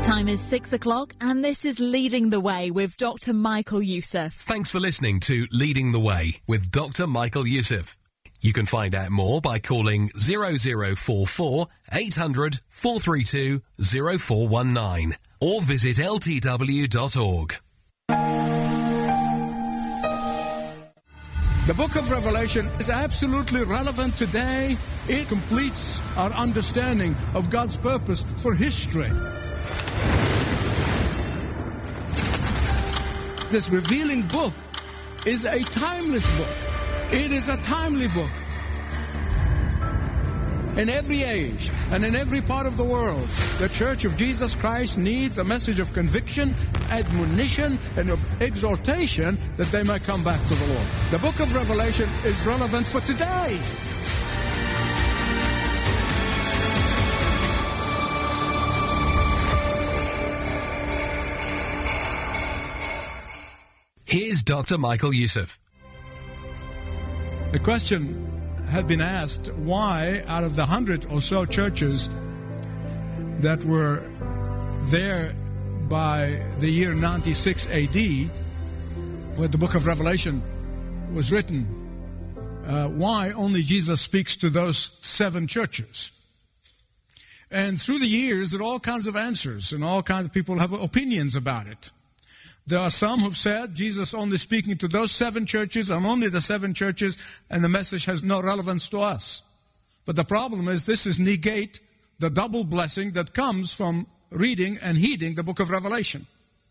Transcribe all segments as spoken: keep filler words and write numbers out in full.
Time is six o'clock and this is Leading the Way with Doctor Michael Youssef. Thanks for listening to Leading the Way with Doctor Michael Youssef. You can find out more by calling zero zero four four eight hundred four three two zero four one nine or visit L T W dot org. The book of Revelation is absolutely relevant today. It completes our understanding of God's purpose for history. This revealing book is a timeless book. It is a timely book. In every age and in every part of the world, the Church of Jesus Christ needs a message of conviction, admonition, and of exhortation that they might come back to the Lord. The book of Revelation is relevant for today. Here's Doctor Michael Youssef. The question had been asked, why out of the hundred or so churches that were there by the year ninety-six A D, where the book of Revelation was written, uh, why only Jesus speaks to those seven churches? And through the years, there are all kinds of answers, and all kinds of people have opinions about it. There are some who've said Jesus only speaking to those seven churches and only the seven churches, and the message has no relevance to us. But the problem is this is negate the double blessing that comes from reading and heeding the book of Revelation.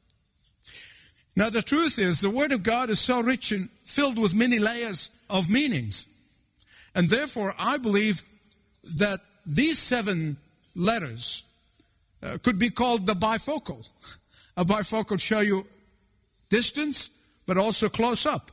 Now the truth is the Word of God is so rich and filled with many layers of meanings. And therefore I believe that these seven letters uh, could be called the bifocal. A bifocal show you distance, but also close up.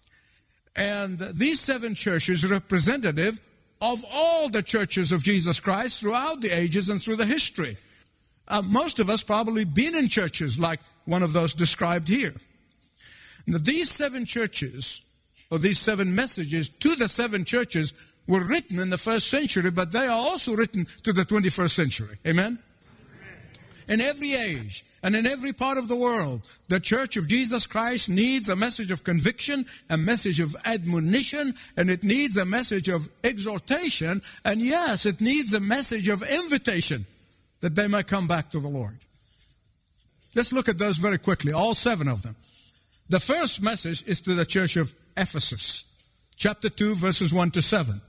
And these seven churches are representative of all the churches of Jesus Christ throughout the ages and through the history. Uh, most of us probably been in churches like one of those described here. Now, these seven churches, or these seven messages to the seven churches, were written in the first century, but they are also written to the twenty-first century. Amen? In every age and in every part of the world, the Church of Jesus Christ needs a message of conviction, a message of admonition, and it needs a message of exhortation, and yes, it needs a message of invitation that they might come back to the Lord. Let's look at those very quickly, all seven of them. The first message is to the Church of Ephesus, chapter two, verses one to seven.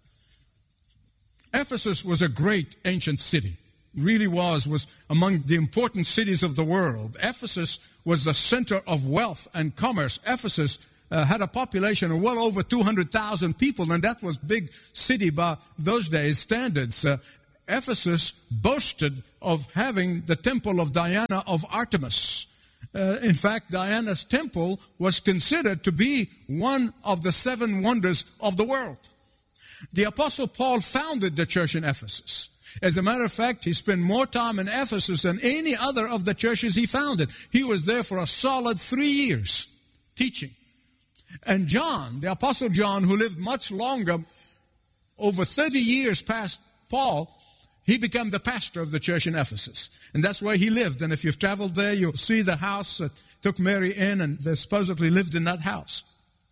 Ephesus was a great ancient city. Really was, was among the important cities of the world. Ephesus was the center of wealth and commerce. Ephesus uh, had a population of well over two hundred thousand people, and that was big city by those days' standards. Uh, Ephesus boasted of having the temple of Diana of Artemis. Uh, in fact, Diana's temple was considered to be one of the seven wonders of the world. The Apostle Paul founded the church in Ephesus. As a matter of fact, he spent more time in Ephesus than any other of the churches he founded. He was there for a solid three years teaching. And John, the Apostle John, who lived much longer, over thirty years past Paul, he became the pastor of the church in Ephesus. And that's where he lived. And if you've traveled there, you'll see the house that took Mary in, and they supposedly lived in that house.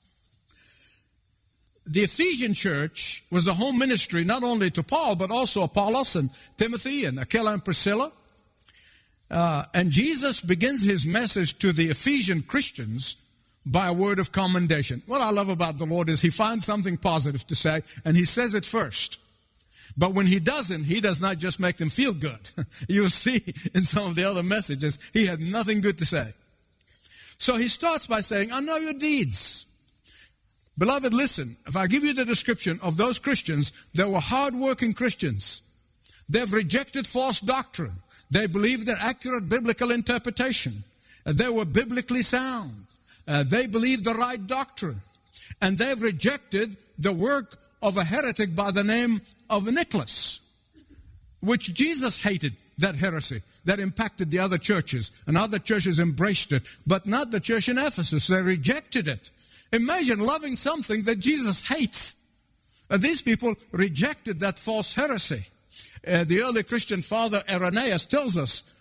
The Ephesian church was the home ministry not only to Paul, but also Apollos and Timothy and Aquila and Priscilla. Uh, and Jesus begins his message to the Ephesian Christians by a word of commendation. What I love about the Lord is he finds something positive to say, and he says it first. But when he doesn't, he does not just make them feel good. You'll see in some of the other messages, he had nothing good to say. So he starts by saying, I know your deeds. Beloved, listen, if I give you the description of those Christians, they were hard-working Christians. They've rejected false doctrine. They believed in accurate biblical interpretation. They were biblically sound. Uh, they believed the right doctrine. And they've rejected the work of a heretic by the name of Nicholas, which Jesus hated, that heresy that impacted the other churches. And other churches embraced it, but not the church in Ephesus. They rejected it. Imagine loving something that Jesus hates. And these people rejected that false heresy. Uh, the early Christian father Irenaeus tells us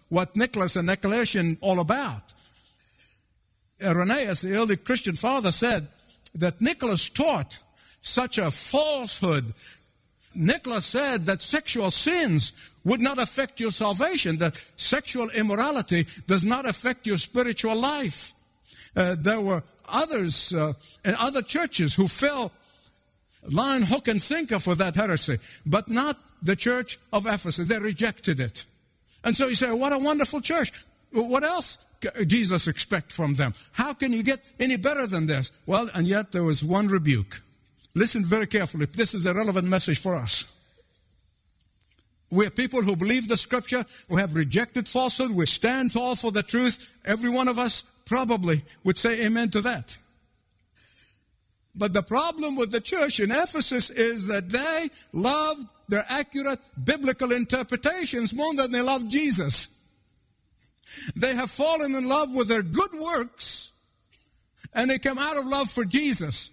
what Nicholas and Nicolaitans all about. Irenaeus, the early Christian father, said that Nicholas taught such a falsehood. Nicholas said that sexual sins would not affect your salvation, that sexual immorality does not affect your spiritual life. Uh, there were others uh, in other churches who fell line, hook, and sinker for that heresy, but not the church of Ephesus. They rejected it. And so you say, what a wonderful church. What else can Jesus expect from them? How can you get any better than this? Well, and yet there was one rebuke. Listen very carefully. This is a relevant message for us. We're people who believe the Scripture, who have rejected falsehood. We stand tall for the truth. Every one of us probably would say amen to that. But the problem with the church in Ephesus is that they loved their accurate biblical interpretations more than they loved Jesus. They have fallen in love with their good works, and they come out of love for Jesus.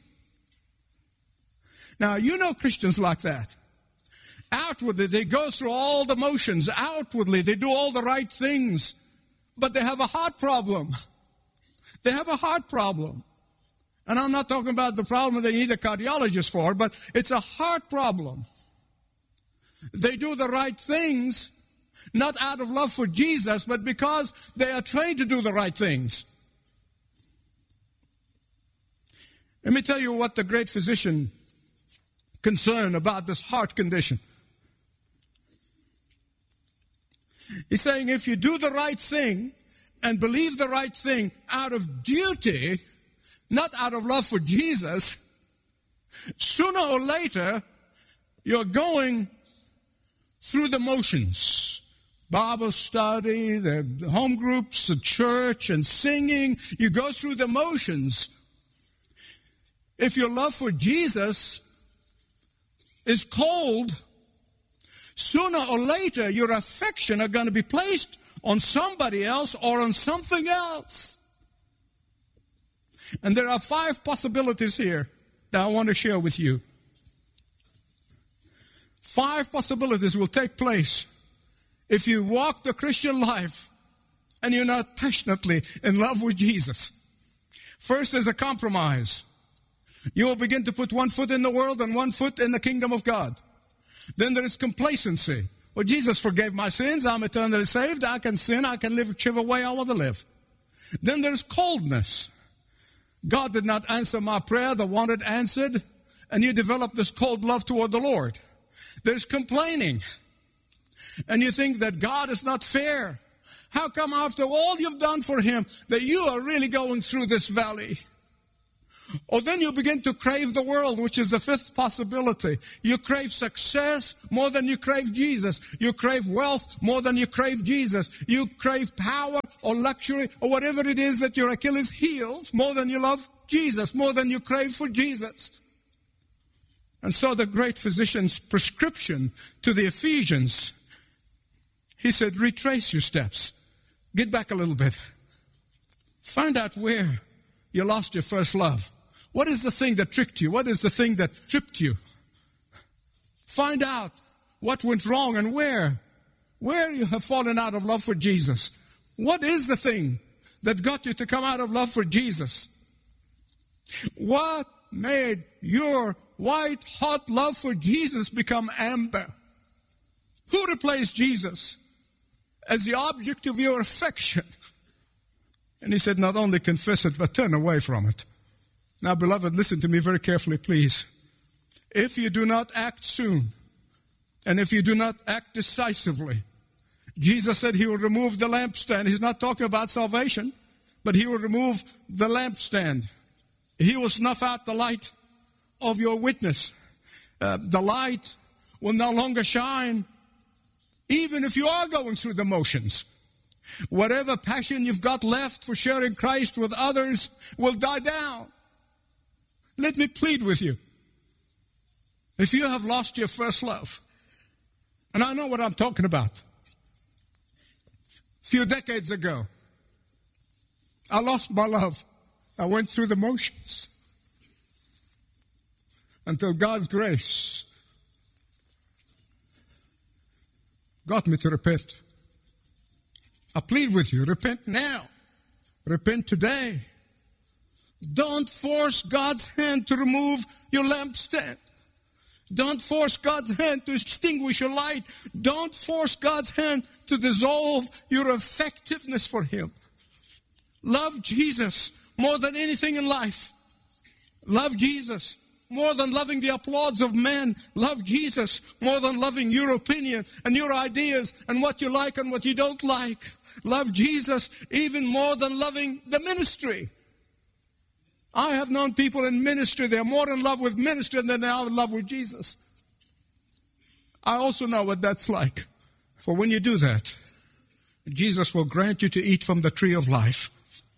Now, you know Christians like that. Outwardly, they go through all the motions. Outwardly, they do all the right things. But they have a heart problem. They have a heart problem. And I'm not talking about the problem they need a cardiologist for, but it's a heart problem. They do the right things, not out of love for Jesus, but because they are trained to do the right things. Let me tell you what the great physician concerned about this heart condition. He's saying if you do the right thing and believe the right thing out of duty, not out of love for Jesus, sooner or later, you're going through the motions. Bible study, the home groups, the church, and singing. You go through the motions. If your love for Jesus is cold, sooner or later, your affection are going to be placed on somebody else or on something else. And there are five possibilities here that I want to share with you. Five possibilities will take place if you walk the Christian life and you're not passionately in love with Jesus. First is a compromise. You will begin to put one foot in the world and one foot in the kingdom of God. Then there is complacency. Well, Jesus forgave my sins. I'm eternally saved. I can sin. I can live whichever way I want to live. Then there's coldness. God did not answer my prayer. The one it answered. And you develop this cold love toward the Lord. There's complaining. And you think that God is not fair. How come after all you've done for Him that you are really going through this valley? Or then you begin to crave the world, which is the fifth possibility. You crave success more than you crave Jesus. You crave wealth more than you crave Jesus. You crave power or luxury or whatever it is that your Achilles heel more than you love Jesus, more than you crave for Jesus. And so the great physician's prescription to the Ephesians, he said, retrace your steps. Get back a little bit. Find out where you lost your first love. What is the thing that tricked you? What is the thing that tripped you? Find out what went wrong and where. Where you have fallen out of love for Jesus. What is the thing that got you to come out of love for Jesus? What made your white, hot love for Jesus become amber? Who replaced Jesus as the object of your affection? And he said, not only confess it, but turn away from it. Now, beloved, listen to me very carefully, please. If you do not act soon, and if you do not act decisively, Jesus said He will remove the lampstand. He's not talking about salvation, but He will remove the lampstand. He will snuff out the light of your witness. Uh, the light will no longer shine, even if you are going through the motions. Whatever passion you've got left for sharing Christ with others will die down. Let me plead with you. If you have lost your first love, and I know what I'm talking about. A few decades ago, I lost my love. I went through the motions until God's grace got me to repent. I plead with you, repent now. Repent today. Don't force God's hand to remove your lampstand. Don't force God's hand to extinguish your light. Don't force God's hand to dissolve your effectiveness for Him. Love Jesus more than anything in life. Love Jesus more than loving the applause of men. Love Jesus more than loving your opinion and your ideas and what you like and what you don't like. Love Jesus even more than loving the ministry. I have known people in ministry, they're more in love with ministry than they are in love with Jesus. I also know what that's like. For when you do that, Jesus will grant you to eat from the tree of life.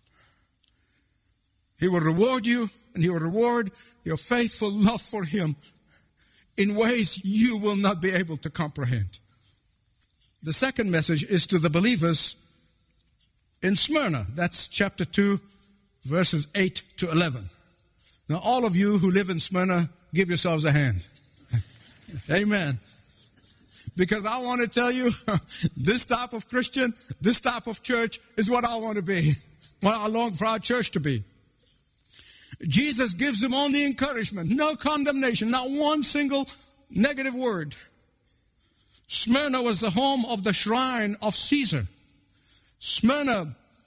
He will reward you, and He will reward your faithful love for Him in ways you will not be able to comprehend. The second message is to the believers in Smyrna. That's chapter two, verses eight to eleven. Now, all of you who live in Smyrna, give yourselves a hand. Amen. Because I want to tell you, this type of Christian, this type of church is what I want to be. What I long for our church to be. Jesus gives them only encouragement, no condemnation, not one single negative word. Smyrna was the home of the shrine of Caesar. Smyrna's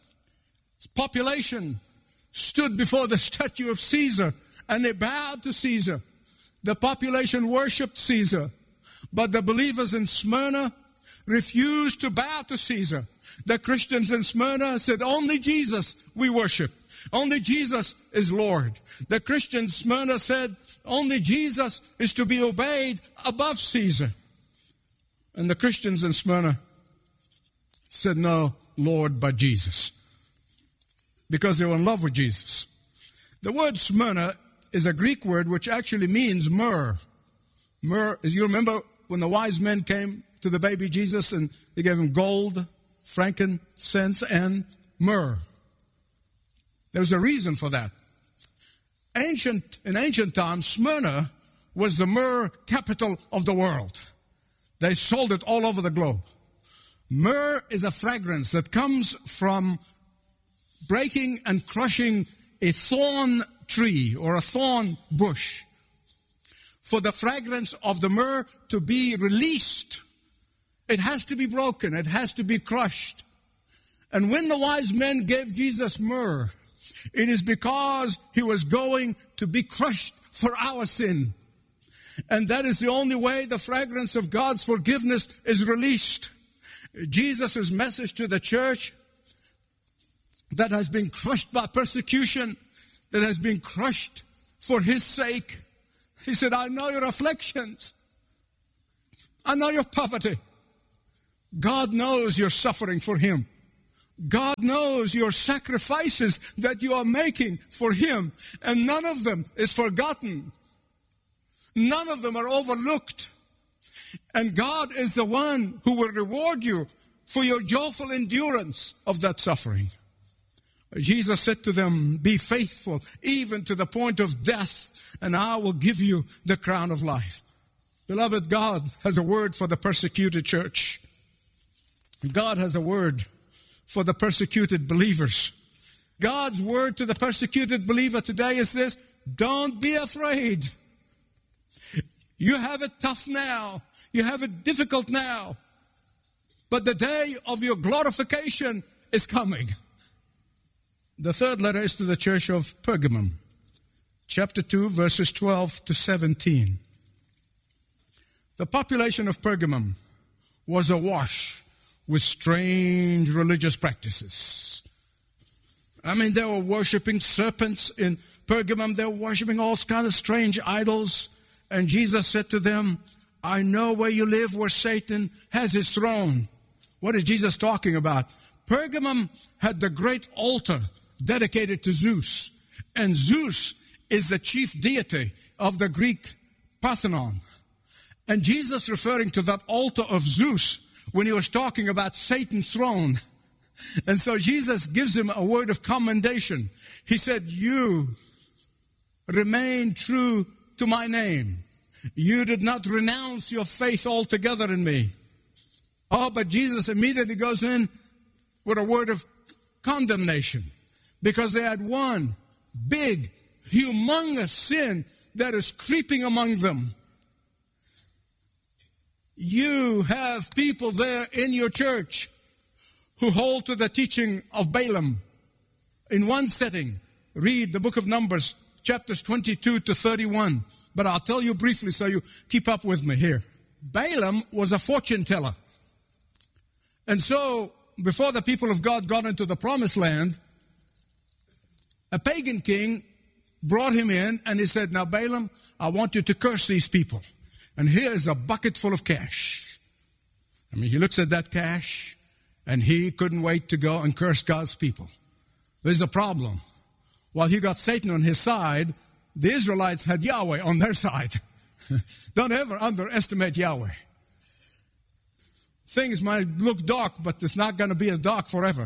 population stood before the statue of Caesar, and they bowed to Caesar. The population worshipped Caesar, but the believers in Smyrna refused to bow to Caesar. The Christians in Smyrna said, only Jesus we worship. Only Jesus is Lord. The Christians in Smyrna said, only Jesus is to be obeyed above Caesar. And the Christians in Smyrna said, no, Lord, but Jesus. Because they were in love with Jesus. The word Smyrna is a Greek word which actually means myrrh. Myrrh, you remember when the wise men came to the baby Jesus and they gave him gold, frankincense, and myrrh. There's a reason for that. Ancient, in ancient times, Smyrna was the myrrh capital of the world. They sold it all over the globe. Myrrh is a fragrance that comes from breaking and crushing a thorn tree or a thorn bush. For the fragrance of the myrrh to be released, it has to be broken, it has to be crushed. And when the wise men gave Jesus myrrh, it is because He was going to be crushed for our sin. And that is the only way the fragrance of God's forgiveness is released. Jesus' message to the church that has been crushed by persecution, that has been crushed for His sake. He said, I know your afflictions. I know your poverty. God knows you're suffering for Him. God knows your sacrifices that you are making for Him. And none of them is forgotten. None of them are overlooked. And God is the one who will reward you for your joyful endurance of that suffering. Jesus said to them, be faithful even to the point of death, and I will give you the crown of life. Beloved, God has a word for the persecuted church. God has a word for the persecuted believers. God's word to the persecuted believer today is this: don't be afraid. You have it tough now. You have it difficult now. But the day of your glorification is coming. The third letter is to the church of Pergamum, chapter two, verses twelve to seventeen. The population of Pergamum was awash with strange religious practices. I mean, they were worshiping serpents in Pergamum. They were worshiping all kinds of strange idols. And Jesus said to them, I know where you live, where Satan has his throne. What is Jesus talking about? Pergamum had the great altar dedicated to Zeus. And Zeus is the chief deity of the Greek Parthenon. And Jesus, referring to that altar of Zeus, when he was talking about Satan's throne. And so Jesus gives him a word of commendation. He said, you remain true to my name. You did not renounce your faith altogether in me. Oh, but Jesus immediately goes in with a word of condemnation because they had one big, humongous sin that is creeping among them. You have people there in your church who hold to the teaching of Balaam. In one setting, read the book of Numbers, chapters twenty-two to thirty-one. But I'll tell you briefly so you keep up with me here. Balaam was a fortune teller. And so, before the people of God got into the promised land, a pagan king brought him in and he said, now Balaam, I want you to curse these people. And here is a bucket full of cash. I mean, he looks at that cash and he couldn't wait to go and curse God's people. There's a problem. While he got Satan on his side, the Israelites had Yahweh on their side. Don't ever underestimate Yahweh. Things might look dark, but it's not going to be as dark forever.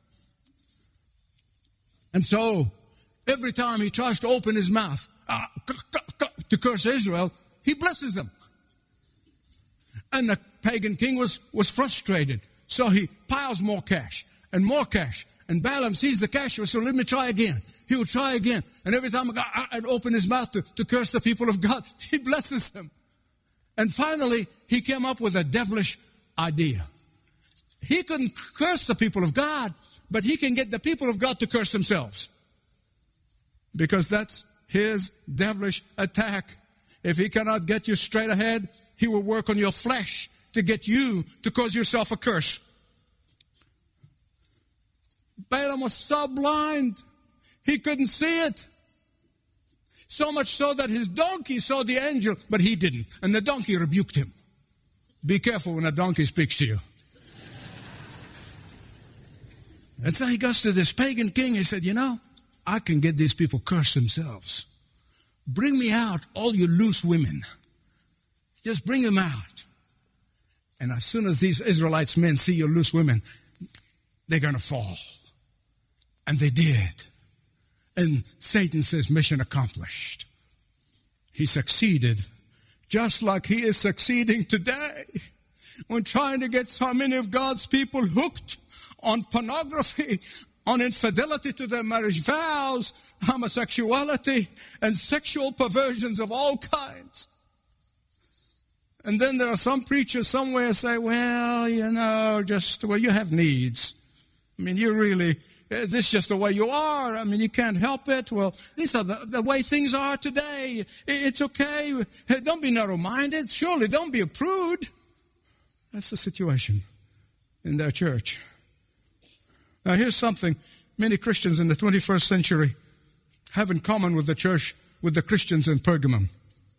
And so, every time he tries to open his mouth uh, to curse Israel, he blesses them. And the pagan king was, was frustrated. So he piles more cash and more cash. And Balaam sees the cash, so let me try again. He will try again. And every time I'd open his mouth to, to curse the people of God, he blesses them. And finally, he came up with a devilish idea. He couldn't curse the people of God, but he can get the people of God to curse themselves. Because that's his devilish attack. If he cannot get you straight ahead, he will work on your flesh to get you to cause yourself a curse. Balaam was so blind, he couldn't see it. So much so that his donkey saw the angel, but he didn't. And the donkey rebuked him. Be careful when a donkey speaks to you. And so he goes to this pagan king. He said, you know, I can get these people curse themselves. Bring me out all you loose women. Just bring them out. And as soon as these Israelites men see your loose women, they're going to fall. And they did. And Satan says, mission accomplished. He succeeded, just like he is succeeding today when trying to get so many of God's people hooked on pornography, on infidelity to their marriage vows, homosexuality, and sexual perversions of all kinds. And then there are some preachers somewhere say, well, you know, just, well, you have needs. I mean, you really, this is just the way you are. I mean, you can't help it. Well, these are the, the way things are today. It's okay. Don't be narrow-minded. Surely don't be a prude. That's the situation in their church. Now, here's something many Christians in the twenty-first century have in common with the church, with the Christians in Pergamum.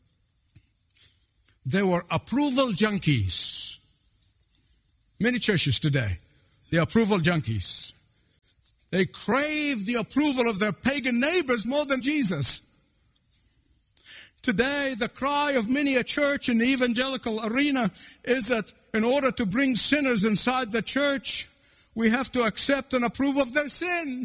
They were approval junkies. Many churches today, they're approval junkies. They crave the approval of their pagan neighbors more than Jesus. Today, the cry of many a church in the evangelical arena is that in order to bring sinners inside the church, we have to accept and approve of their sin.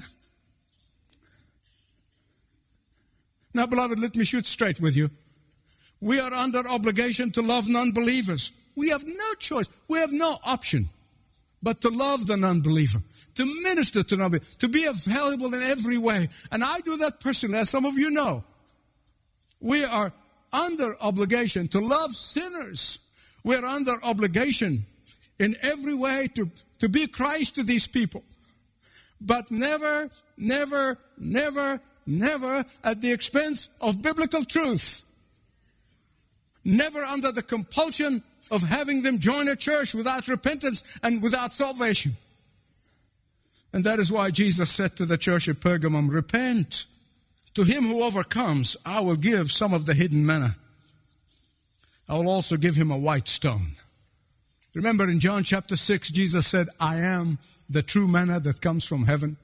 Now, beloved, let me shoot straight with you. We are under obligation to love non-believers. We have no choice. We have no option but to love the non-believer, to minister to non-believer, to be available in every way. And I do that personally, as some of you know. We are under obligation to love sinners. We are under obligation in every way to, to be Christ to these people. But never, never, never, never at the expense of biblical truth. Never under the compulsion of having them join a church without repentance and without salvation. And that is why Jesus said to the church at Pergamum, repent. To him who overcomes, I will give some of the hidden manna. I will also give him a white stone. Remember in John chapter six, Jesus said, I am the true manna that comes from heaven.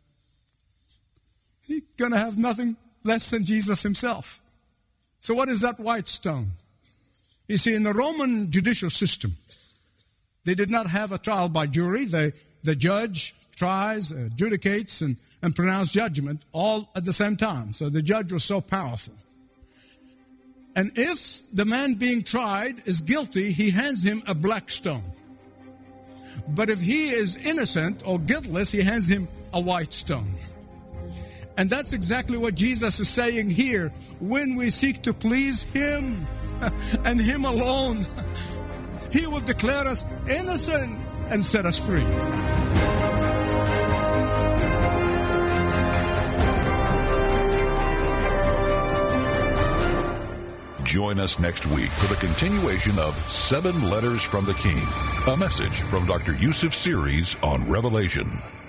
He's going to have nothing less than Jesus himself. So what is that white stone? You see, in the Roman judicial system, they did not have a trial by jury. They, the judge tries, adjudicates, and, and pronounces judgment all at the same time. So the judge was so powerful. And if the man being tried is guilty, he hands him a black stone. But if he is innocent or guiltless, he hands him a white stone. And that's exactly what Jesus is saying here. When we seek to please him and him alone, he will declare us innocent and set us free. Join us next week for the continuation of Seven Letters from the King, a message from Doctor Yusuf's series on Revelation.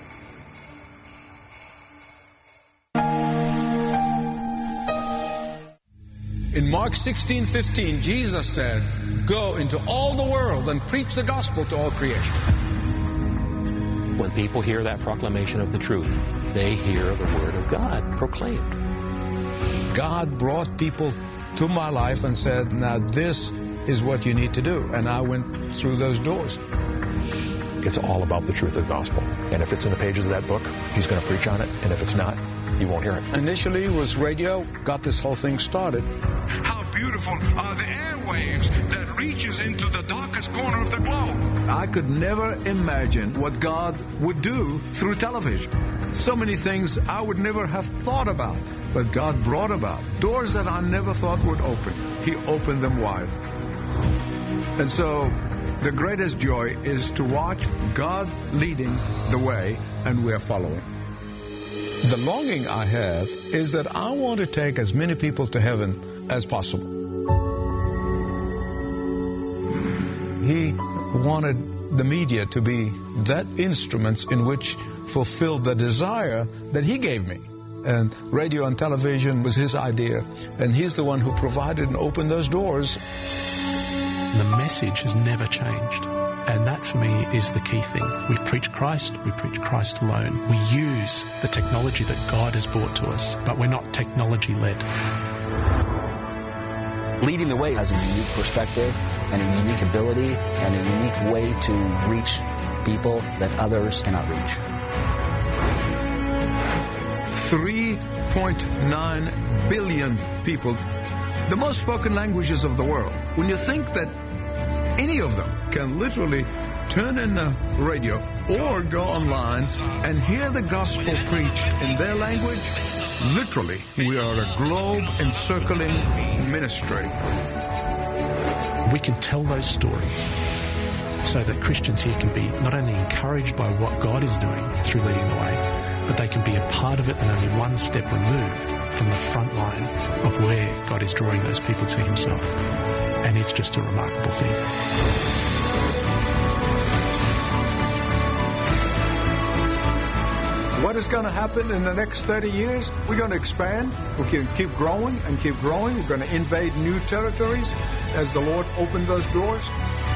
In Mark sixteen fifteen, Jesus said, "Go into all the world and preach the gospel to all creation." When people hear that proclamation of the truth, they hear the word of God proclaimed. God brought people to my life and said, now this is what you need to do. And I went through those doors. It's all about the truth of the gospel. And if it's in the pages of that book, he's going to preach on it. And if it's not, you won't hear it. Initially, it was radio, got this whole thing started. How beautiful are the airwaves that reaches into the darkest corner of the globe. I could never imagine what God would do through television. So many things I would never have thought about, but God brought about. Doors that I never thought would open, he opened them wide. And so the greatest joy is to watch God leading the way, and we're following. The longing I have is that I want to take as many people to heaven as possible. He wanted the media to be that instruments in which fulfilled the desire that he gave me. And radio and television was his idea, and he's the one who provided and opened those doors. The message has never changed. And that, for me, is the key thing. We preach Christ, we preach Christ alone. We use the technology that God has brought to us, but we're not technology-led. Leading the Way has a unique perspective and a unique ability and a unique way to reach people that others cannot reach. three point nine billion people, the most spoken languages of the world. When you think that any of them can literally turn in the radio or go online and hear the gospel preached in their language, literally, we are a globe-encircling ministry. We can tell those stories so that Christians here can be not only encouraged by what God is doing through Leading the Way, but they can be a part of it and only one step removed from the front line of where God is drawing those people to himself. And it's just a remarkable thing. What is going to happen in the next thirty years? We're going to expand. We can keep growing and keep growing. We're going to invade new territories as the Lord opened those doors.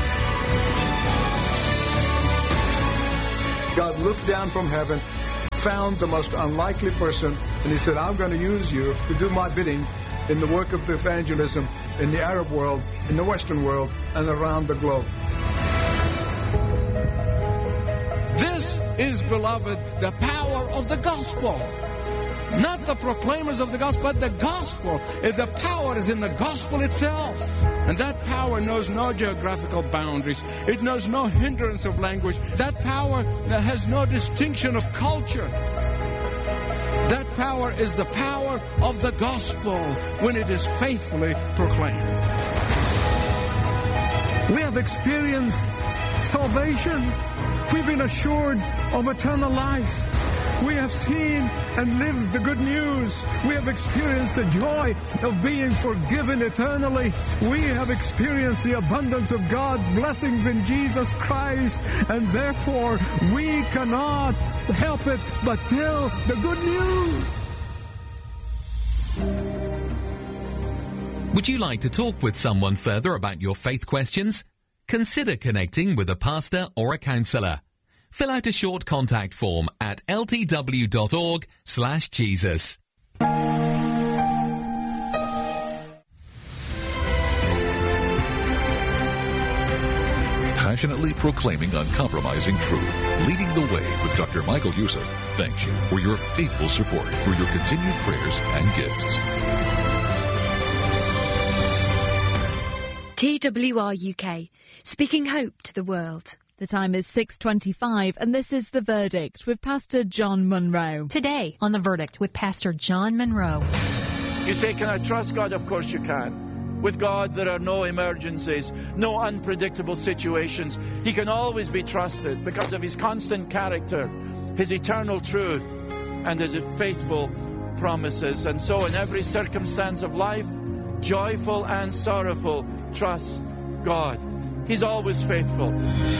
God looked down from heaven, found the most unlikely person, and he said, I'm going to use you to do my bidding in the work of the evangelism in the Arab world, in the Western world, and around the globe. This is, beloved, the power of the gospel. Not the proclaimers of the gospel, but the gospel. The power is in the gospel itself. And that power knows no geographical boundaries. It knows no hindrance of language. That power that has no distinction of culture. That power is the power of the gospel when it is faithfully proclaimed. We have experienced salvation. We've been assured of eternal life. We have seen and lived the good news. We have experienced the joy of being forgiven eternally. We have experienced the abundance of God's blessings in Jesus Christ. And therefore, we cannot help it but tell the good news. Would you like to talk with someone further about your faith questions? Consider connecting with a pastor or a counsellor. Fill out a short contact form at l t w dot org slash Jesus. Passionately proclaiming uncompromising truth, Leading the Way with Doctor Michael Youssef thanks you for your faithful support through your continued prayers and gifts. T W R U K, speaking hope to the world. The time is six twenty-five, and this is The Verdict with Pastor John Munro. Today on The Verdict with Pastor John Munro. You say, can I trust God? Of course you can. With God, there are no emergencies, no unpredictable situations. He can always be trusted because of His constant character, His eternal truth, and His faithful promises. And so in every circumstance of life, joyful and sorrowful, trust God. He's always faithful.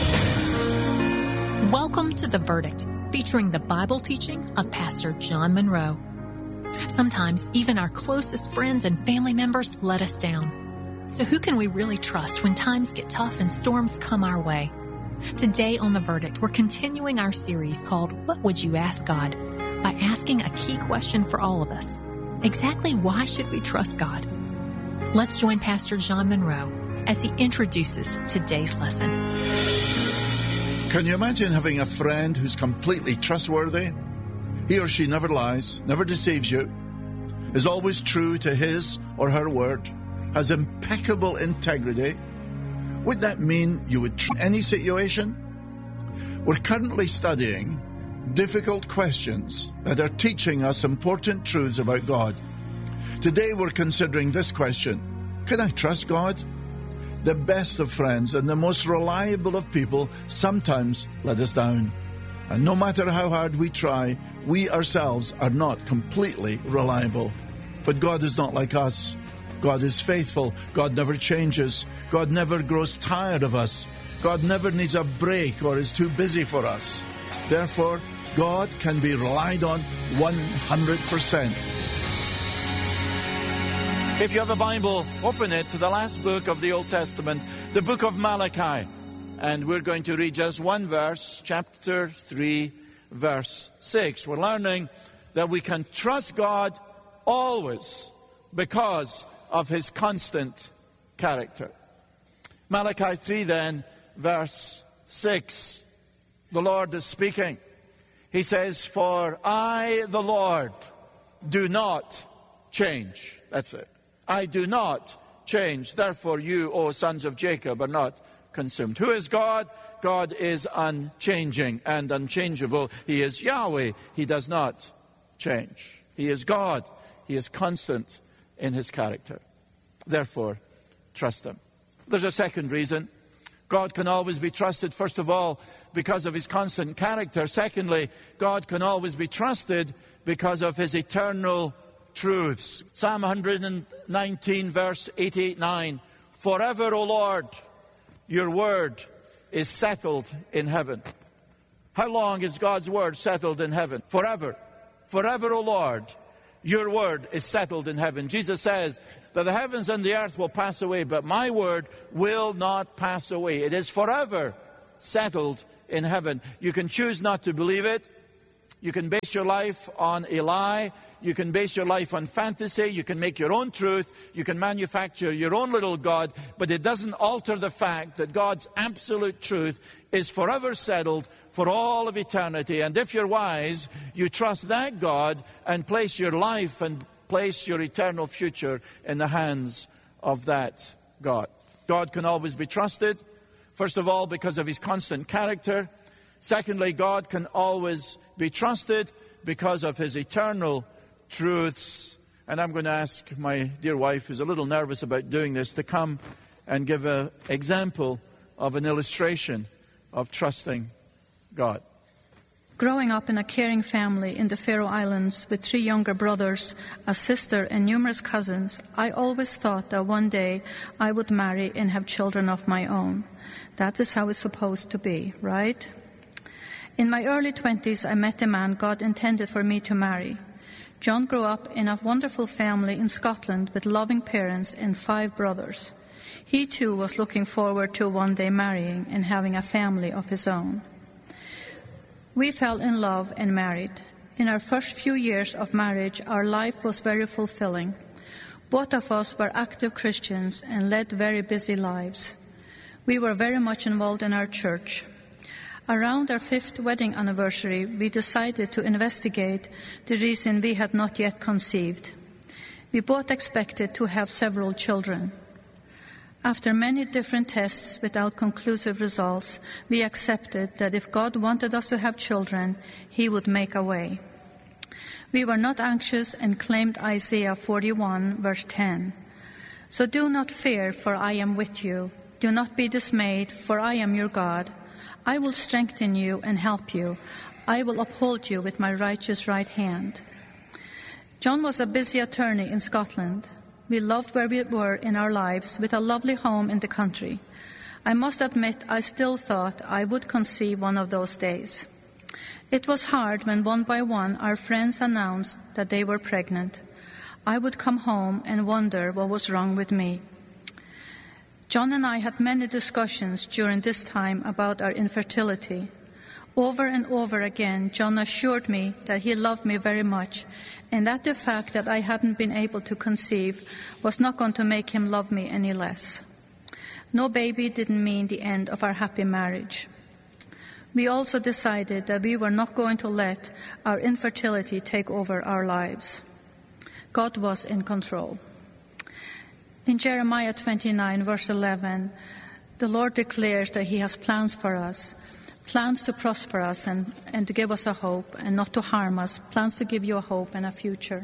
Welcome to The Verdict, featuring the Bible teaching of Pastor John Munro. Sometimes even our closest friends and family members let us down. So who can we really trust when times get tough and storms come our way? Today on The Verdict, we're continuing our series called What Would You Ask God? By asking a key question for all of us. Exactly why should we trust God? Let's join Pastor John Munro as he introduces today's lesson. Can you imagine having a friend who's completely trustworthy? He or she never lies, never deceives you, is always true to his or her word, has impeccable integrity. Would that mean you would trust any situation? We're currently studying difficult questions that are teaching us important truths about God. Today we're considering this question: can I trust God? The best of friends and the most reliable of people sometimes let us down. And no matter how hard we try, we ourselves are not completely reliable. But God is not like us. God is faithful. God never changes. God never grows tired of us. God never needs a break or is too busy for us. Therefore, God can be relied on one hundred percent. If you have a Bible, open it to the last book of the Old Testament, the book of Malachi. And we're going to read just one verse, chapter three, verse six. We're learning that we can trust God always because of His constant character. Malachi three then, verse six. The Lord is speaking. He says, "For I, the Lord, do not change." That's it. I do not change. Therefore you, O sons of Jacob, are not consumed. Who is God? God is unchanging and unchangeable. He is Yahweh. He does not change. He is God. He is constant in His character. Therefore, trust Him. There's a second reason. God can always be trusted, first of all, because of His constant character. Secondly, God can always be trusted because of His eternal truths. Psalm one nineteen, verse eighty-eight, nine. Forever, O Lord, your word is settled in heaven. How long is God's word settled in heaven? Forever. Forever, O Lord, your word is settled in heaven. Jesus says that the heavens and the earth will pass away, but my word will not pass away. It is forever settled in heaven. You can choose not to believe it. You can base your life on a lie. You can base your life on fantasy. You can make your own truth. You can manufacture your own little God. But it doesn't alter the fact that God's absolute truth is forever settled for all of eternity. And if you're wise, you trust that God and place your life and place your eternal future in the hands of that God. God can always be trusted. First of all, because of His constant character. Secondly, God can always be trusted because of His eternal truths. And I'm going to ask my dear wife, who's a little nervous about doing this, to come and give an example of an illustration of trusting God. Growing up in a caring family in the Faroe Islands with three younger brothers, a sister, and numerous cousins, I always thought that one day I would marry and have children of my own. That is how it's supposed to be, right? In my early twenties, I met the man God intended for me to marry. John grew up in a wonderful family in Scotland with loving parents and five brothers. He too was looking forward to one day marrying and having a family of his own. We fell in love and married. In our first few years of marriage, our life was very fulfilling. Both of us were active Christians and led very busy lives. We were very much involved in our church. Around our fifth wedding anniversary, we decided to investigate the reason we had not yet conceived. We both expected to have several children. After many different tests without conclusive results, we accepted that if God wanted us to have children, He would make a way. We were not anxious and claimed Isaiah forty-one, verse ten. So do not fear, for I am with you. Do not be dismayed, for I am your God. I will strengthen you and help you. I will uphold you with my righteous right hand. John was a busy attorney in Scotland. We loved where we were in our lives, with a lovely home in the country. I must admit, I still thought I would conceive one of those days. It was hard when one by one our friends announced that they were pregnant. I would come home and wonder what was wrong with me. John and I had many discussions during this time about our infertility. Over and over again, John assured me that he loved me very much, and that the fact that I hadn't been able to conceive was not going to make him love me any less. No baby didn't mean the end of our happy marriage. We also decided that we were not going to let our infertility take over our lives. God was in control. In Jeremiah twenty-nine, verse eleven, the Lord declares that He has plans for us, plans to prosper us and, and to give us a hope and not to harm us, plans to give you a hope and a future.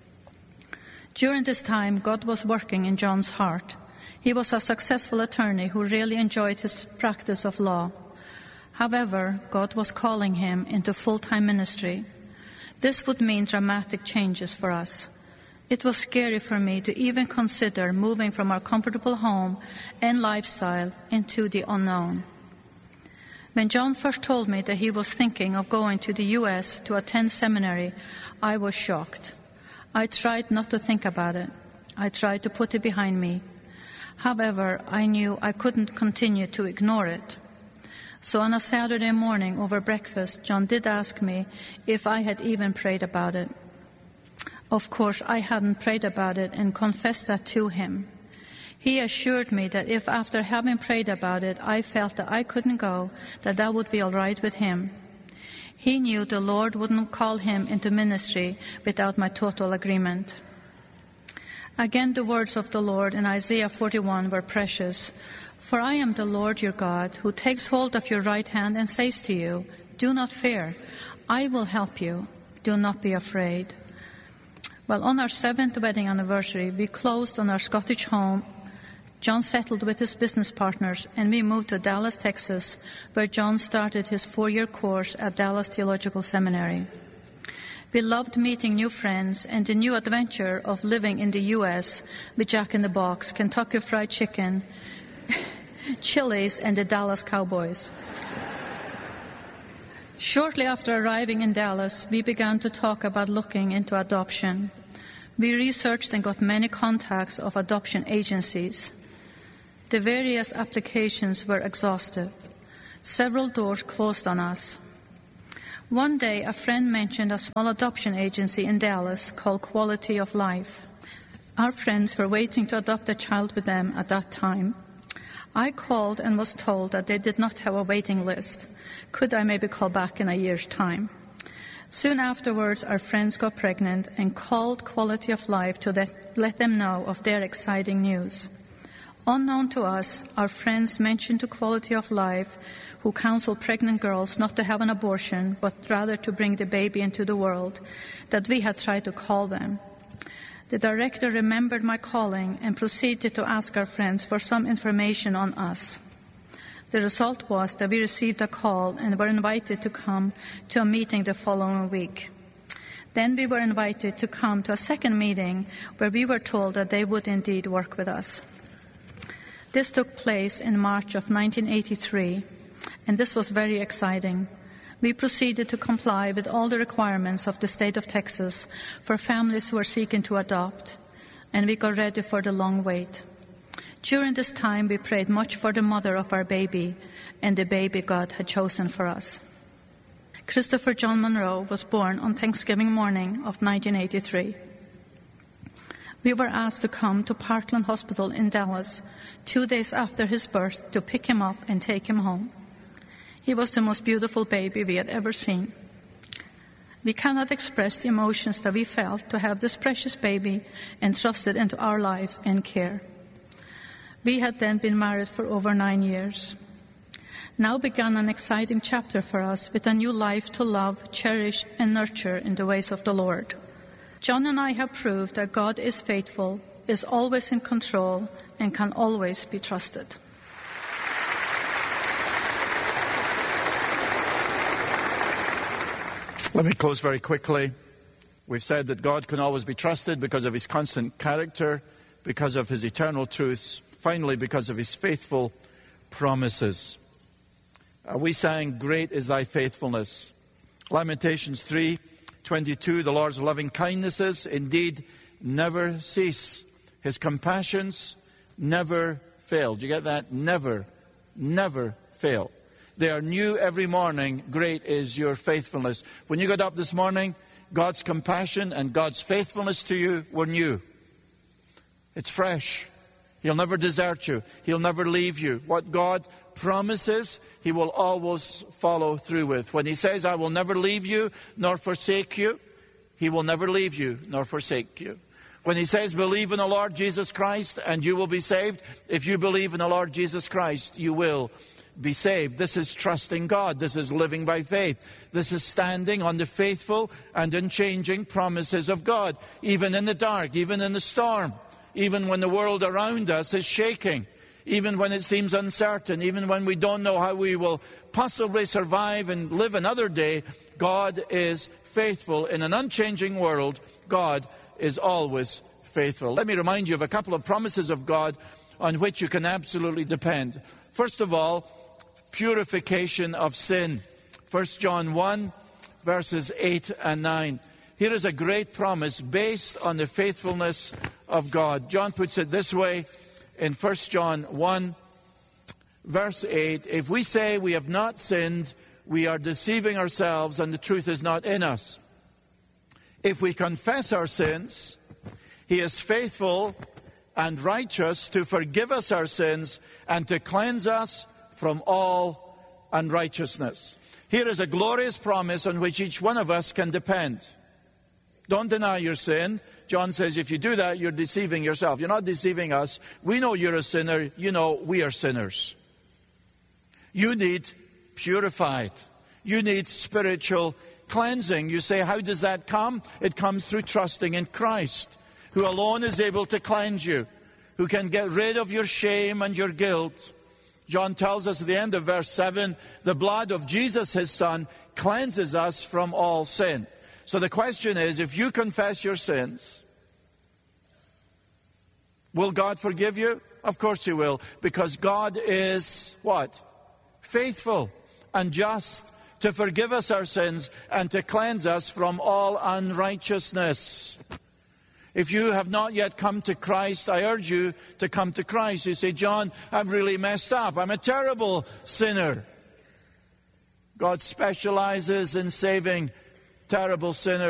During this time, God was working in John's heart. He was a successful attorney who really enjoyed his practice of law. However, God was calling him into full-time ministry. This would mean dramatic changes for us. It was scary for me to even consider moving from our comfortable home and lifestyle into the unknown. When John first told me that he was thinking of going to the U S to attend seminary, I was shocked. I tried not to think about it. I tried to put it behind me. However, I knew I couldn't continue to ignore it. So on a Saturday morning over breakfast, John did ask me if I had even prayed about it. Of course, I hadn't prayed about it and confessed that to him. He assured me that if after having prayed about it, I felt that I couldn't go, that that would be all right with him. He knew the Lord wouldn't call him into ministry without my total agreement. Again, the words of the Lord in Isaiah forty-one were precious. For I am the Lord your God, who takes hold of your right hand and says to you, do not fear. I will help you. Do not be afraid. Well, on our seventh wedding anniversary, we closed on our Scottish home. John settled with his business partners, and we moved to Dallas, Texas, where John started his four-year course at Dallas Theological Seminary. We loved meeting new friends and the new adventure of living in the U S with Jack in the Box, Kentucky Fried Chicken, Chili's, and the Dallas Cowboys. Shortly after arriving in Dallas, we began to talk about looking into adoption. We researched and got many contacts of adoption agencies. The various applications were exhaustive. Several doors closed on us. One day, a friend mentioned a small adoption agency in Dallas called Quality of Life. Our friends were waiting to adopt a child with them at that time. I called and was told that they did not have a waiting list. Could I maybe call back in a year's time? Soon afterwards, our friends got pregnant and called Quality of Life to let, let them know of their exciting news. Unknown to us, our friends mentioned to Quality of Life, who counseled pregnant girls not to have an abortion, but rather to bring the baby into the world, that we had tried to call them. The director remembered my calling and proceeded to ask our friends for some information on us. The result was that we received a call and were invited to come to a meeting the following week. Then we were invited to come to a second meeting where we were told that they would indeed work with us. This took place in March of nineteen eighty-three, and this was very exciting. We proceeded to comply with all the requirements of the state of Texas for families who are seeking to adopt, and we got ready for the long wait. During this time, we prayed much for the mother of our baby and the baby God had chosen for us. Christopher John Monroe was born on Thanksgiving morning of nineteen eighty-three. We were asked to come to Parkland Hospital in Dallas two days after his birth to pick him up and take him home. He was the most beautiful baby we had ever seen. We cannot express the emotions that we felt to have this precious baby entrusted into our lives and care. We had then been married for over nine years. Now began an exciting chapter for us with a new life to love, cherish, and nurture in the ways of the Lord. John and I have proved that God is faithful, is always in control, and can always be trusted. Let me close very quickly. We've said that God can always be trusted because of his constant character, because of his eternal truths, finally because of his faithful promises. Uh, we sang, "Great is thy faithfulness." Lamentations three twenty-two, the Lord's loving kindnesses indeed never cease. His compassions never fail. Do you get that? Never, never fail. They are new every morning. Great is your faithfulness. When you got up this morning, God's compassion and God's faithfulness to you were new. It's fresh. He'll never desert you. He'll never leave you. What God promises, he will always follow through with. When he says, "I will never leave you nor forsake you," he will never leave you nor forsake you. When he says, "Believe in the Lord Jesus Christ and you will be saved," if you believe in the Lord Jesus Christ, you will be saved. This is trusting God. This is living by faith. This is standing on the faithful and unchanging promises of God, even in the dark, even in the storm, even when the world around us is shaking, even when it seems uncertain, even when we don't know how we will possibly survive and live another day. God is faithful. In an unchanging world, God is always faithful. Let me remind you of a couple of promises of God on which you can absolutely depend. First of all, purification of sin. First John one, verses eight and nine. Here is a great promise based on the faithfulness of God. John puts it this way in First John one, verse eight. "If we say we have not sinned, we are deceiving ourselves and the truth is not in us. If we confess our sins, he is faithful and righteous to forgive us our sins and to cleanse us from all unrighteousness." Here is a glorious promise on which each one of us can depend. Don't deny your sin. John says if you do that, you're deceiving yourself. You're not deceiving us. We know you're a sinner. You know we are sinners. You need purified. You need spiritual cleansing. You say, how does that come? It comes through trusting in Christ, who alone is able to cleanse you, who can get rid of your shame and your guilt. John tells us at the end of verse seven, the blood of Jesus, his Son, cleanses us from all sin. So the question is, if you confess your sins, will God forgive you? Of course he will, because God is what? Faithful and just to forgive us our sins and to cleanse us from all unrighteousness. If you have not yet come to Christ, I urge you to come to Christ. You say, John, I've really messed up. I'm a terrible sinner. God specializes in saving terrible sinners.